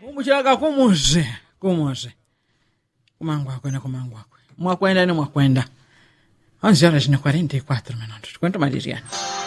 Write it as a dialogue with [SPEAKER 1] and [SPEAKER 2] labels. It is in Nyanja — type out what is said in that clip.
[SPEAKER 1] Umuchaka kumuze. Mwakwenda ni mwakwenda. 11 horas e 44 minutos. Quanto mais, Mariana?